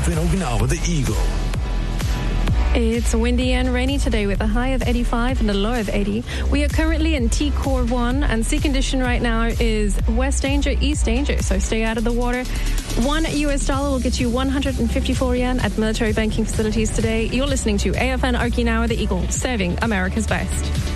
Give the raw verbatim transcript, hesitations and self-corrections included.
A F N Okinawa, the Eagle. It's windy and rainy today with a high of eighty-five and a low of eighty. We are currently in T Core one, and sea condition right now is west danger, east danger, so stay out of the water. One U S dollar will get you one hundred fifty-four yen at military banking facilities today. You're listening to A F N Okinawa, the Eagle, serving America's best.